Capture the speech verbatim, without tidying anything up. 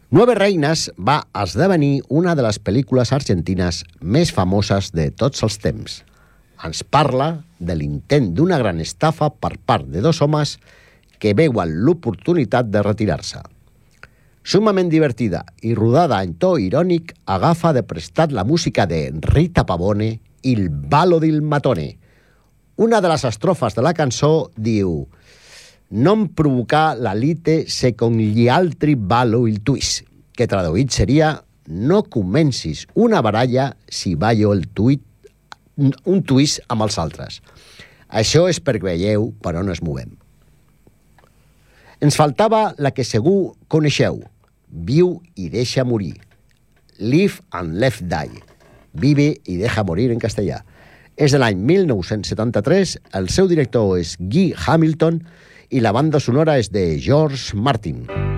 Nueve Reinas va esdevenir una de les pel·lícules argentines més famoses de tots els temps. Ens parla de l'intent d'una gran estafa per part de dos homes que veuen l'oportunitat de retirar-se. Sumament divertida i rodada en to irònic, agafa de prestat la música de Rita Pavone, Il ballo del matone. Una de les estrofes de la cançó diu: «Non provocar la lite se con gli altri ballo il twist», que traduït seria «No comencis una baralla si ballo el tuit, un twist amb els altres». Això és perquè veieu per on es movem. Ens faltava la que segur coneixeu, Viu i deixa morir. Live and Let Die. Vive i deja morir en castellà. És de l'any mil nou-cents setanta-tres, el seu director és Guy Hamilton i la banda sonora és de George Martin.